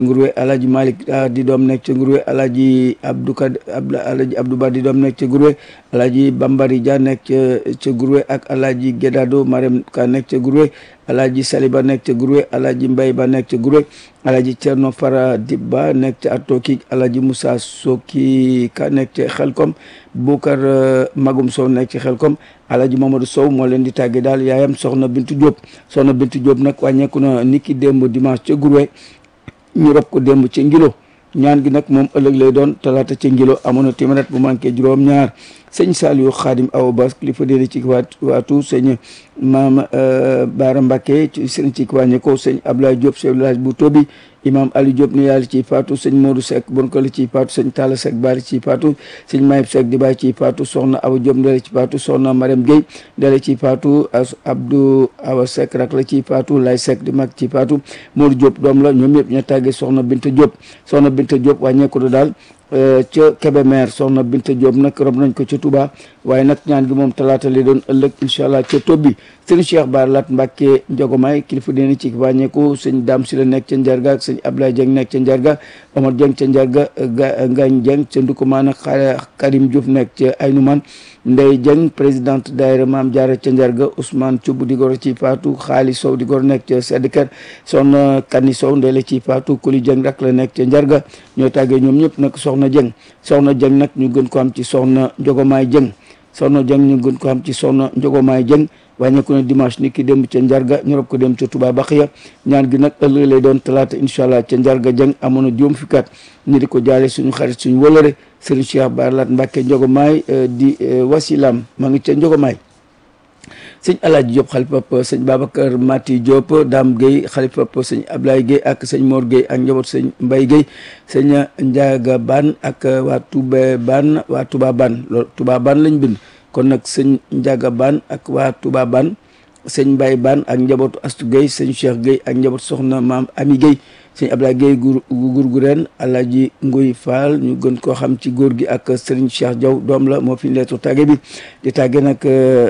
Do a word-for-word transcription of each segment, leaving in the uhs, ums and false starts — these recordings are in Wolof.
Nguruwe Alaaji Malick di doom nekk ca Nguruwe Alaaji Abdou Ka Alaaji Abdou Ba di doom nekk ca Nguruwe Alaaji Bambari Dia nekk ca ca Nguruwe ak Alaaji Gedado Marem Ka nekk ca Nguruwe Alaaji Saliba nekk ca Nguruwe Alaaji Mbay Ba nekk ca Nguruwe Alaaji Cerno Fara Dibba nekk ca Atoki Alaaji Moussa Soki Ka nekk ca Xelkom Bukar Magum Sow nekk ca Xelkom Alaaji Mamadou Sow moo leen di tàgge daal yaayam soxna Bintu Diop soxna Bintu Diop nag wàññeeku na niki démb dimanche ca Nguruwe ñu rob ko démb ci ngilo ñaan gi nag moom ëllëg lay doon talaata ci ngilo amoon na téeméer bu manqué juróom-ñaar sëñ Saliou Khadim Awa Ba kilifa déedéet ci waat waatu sëñ maam Baara Mbacke ci sëñ ci wàññi ko sëñ Ablaye Diop chef de village bu Tobi imam Ali Diop ni yàlla ci faatu sëñ Modou Seck bon ko li ci faatu sëñ Talla Seck bari ci faatu sëñ Mayib Seck di bàyyi ci faatu soxna Awa Diop ndele ci faatu soxna Mariam Gueye ndele ci faatu Abdou Awa Seck rak la ci faatu Lay Seck di mag ci faatu Modou Diop doom la ñoom ñëpp ña tàggee soxna Binta Diop soxna Binta Diop wàññeeku do daal ca Kébémer soxna Binta Diop nag rob nañ ko ca Touba waaye nag ñaan gi moom talaata li doon ëllëg incha allah ca Tobbi sëñ Cheikh Bara Lat Mbacke Njogomaay kilifa dina ci wàññeeku sëñ Dame si la nekk ca Njarga ak sëñ Ablaye Dieng nekk ca Njarga Omar Dieng ca Njarga Ngagne Dieng ca Ndukumaan Karim Diouf nekk ca Aynoumane Ndeye Dieng présidente daayira Maam Jaara ca Njarga Ousmane Thioub di gor ci faatu Xaali Sow di gor nekk ca Séddiker soxna Kani Sow ndey la ci faatu Kuli Dieng rak la nekk ca Njarga ñoo tàggee ñoom ñëpp nag soxna Dieng soxna Dieng nag ñu gën ko am ci soxna Njogomaay Dieng soxna Dieng ñu gën ko am ci soxna Njogomaay Dieng wàññeeku na dimanche ni ki dem ca Njarga ñu rob ko dem ca Touba Baxiya ñaan gi nag ëllëg lay doon talaata incha allah ca Njarga Dieng amoon na juróom fukki at ñu di ko jaale suñu xarit suñu wëlëre Serigne Cheikh Bara Lat Mbacke Njogomaay di wasilam ma ngi ca Njogomaay sëñ Alaaji Diop xalifap sëñ Babacar Mati Diop Dame Gueye xalifap sëñ Ablaye Gueye ak sëñ Mor Gueye ak njaboot sëñ Mbaye Gueye sëñ Ndiaga Ban ak waa Touba Ban waa Touba Ban loolu Touba Ban lañ bind kon nag sëñ Ndiaga Ban ak waa Touba Ban sëñ Mbaye Ban ak njabootu Astu Gueye sëñ Cheikh Gueye ak njabootu soxna maam Ami Gueye sëñ Ablaye Gueye gur gur gu ren Alaaji Nguy Fall ñu gën koo xam ci góor gi ak Serigne Cheikh Diaw doom la moo fi leetu tàgge bi di tàgge nag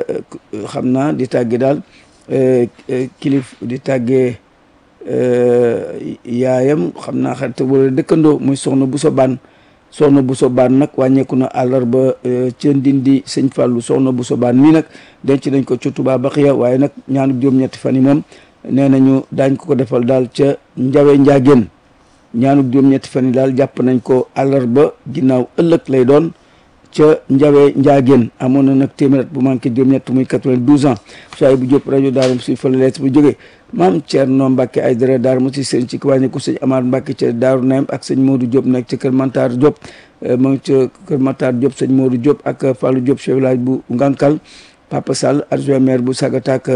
xam naa di tàgge daal kilif di tàgge yaayam xam naa xarit wala dëkkandoo muy soxna bu so ban soxna bu so baan nag wàññeeku na àllarba ca Ndindi sëñ Fallou soxna bu so baan mii nag denc nañ ko ca Touba Baxiya waaye nag ñaanu juróom-ñetti fan yi moom nee nañu daañ ko ko defal daal ca Njawe Njaageen ñaanu juróom-ñetti fan yi daal jàpp nañ ko àllarba ginnaaw ëllëg lay doon ca Njawe Njaageen amoon na nag téeméer bu manqué juróom-ñett muy quatre-vingt-douze ans soay bu Jóob rajo Daaru Musi fa la leet bu jógee maam Thierno Mbacke ay dara Daaru Musi sëñ ci wàññeeku sëñ Amar Mbacke ca Daaru Naim ak sëñ Modou Diop nekk ca Kër Mantar Diop ma ngi ca Kër Mantar Diop sëñ Modou Diop ak Fallou Diop chef village bu Ngankal Papa Sall adjoint maire bu Sagata ak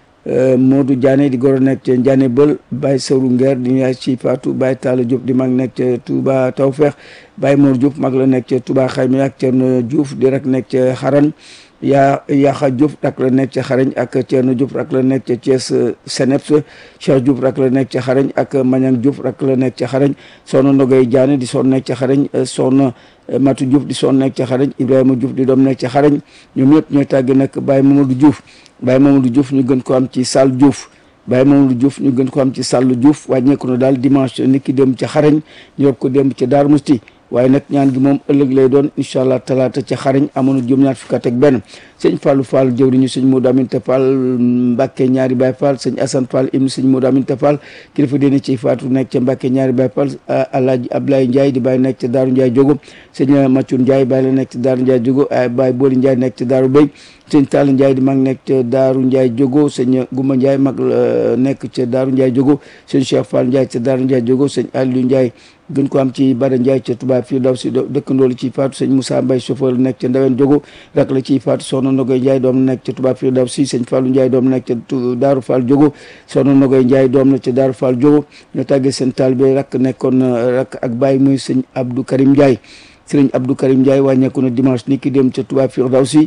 Modou Diané di goro nekk ca Diané Bël Baye Sawru Nguer di yaay ci Fatou Baye Talla Diop di mag nekk ca Touba Tawfeex Baye Mor Diop mag la nekk ca Touba Xayma ak Thierno Diouf di rek nekk ca Xaran yaa Yaxa Diouf rak la nekk ca Xarañ ak Thierno Diouf rak la nekk ca Thiès Seneps Cheikh Diouf rak la nekk ca Xarañ ak Mañang Diouf rak la nekk ca Xarañ soxna Ndogay Diané di soon nekk ca Xarañ soxna Matu Diouf di soon nekk ca Xarañ Ibrahima Diouf di doom nekk ca Xarañ ñoom ñëpp ñooy tàgge nag Baye Mamadou Diouf Baye Mamadou Diouf ñu gën ko am ci Sall Diouf Baye Mamadou Diouf ñu gën ko am ci Sall Diouf wàññeeku na daal dimanche nit ki dem ca Xarañ ñu rob ko dem ca Darou Mousti waaye nag ñaan gi moom ëllëg lay doon incha allah talaata ca Xarañ amoon na juróom-ñaar fukk ak benn sëñ Fallou Fall jëwriñu sëñ Modou Aminta Fall Mbacke ñaari Baye Fall sëñ Assane Fall ibnu sëñ Modou Aminta Fall kilifa dina ci faatu nekk ca Mbacke ñaari Baye Fall Alaaji Ablaye Ndiaye di Baye nekk ca Daaru Ndiaye Jogo sëñ Mathiou Ndiaye Baye la nekk ca Daaru Ndiaye Jogo Baye Booli Ndiaye nekk ca Daaru Béy sëñ Tall Ndiaye di mag nekk ca Daaru Ndiaye Jogo sëñ Gouma Ndiaye mag nekk ca Daaru Ndiaye Jogo sëñ Cheikh Fall Ndiaye ca Daaru Ndiaye Jogo sëñ Aliou Ndiaye gën ko am ci Bada Ndiaye ca Touba fii daw si dëkkandoo la ciy faatu sëñ Moussa Mbaye chauffeur nekk ca Ndawen Jogo rak la ciy faatu soxna Nogoy Ndiaye doom nekk ca Touba fii daw si sëñ Fallou Ndiaye doom nekk ca Daaru Fall Jogo soxna Nogoy Ndiaye doom la ca Daaru Fall Jogo ñoo tàggee seen taalibe rak nekkoon rak ak Baye muy sëñ Abdou Karim Ndiaye sëriñ Abdou Karim Ndiaye wàññeeku na dimanche ni ki dem ca Touba Firdawsi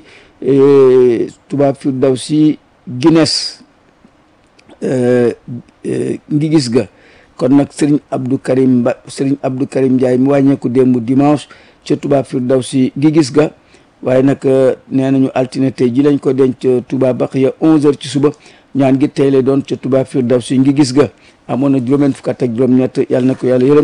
Touba Firdawsi Guinness ngi gis ga kon nag sëriñ Abdou Karim Ba sëriñ Abdou Karim Ndiaye mu wàññeeku démb dimanche ca Touba Firdawsi gi gis ga waaye nag nee nañu altine tey ji lañ ko denc Touba Baxiya onze heures ci suba ñaan gi tey lay doon ca Touba Firdawsi ngi gis ga amoon na juróom-ñeent fukk ak juróom-ñett yàlla na ko yàlla yërëm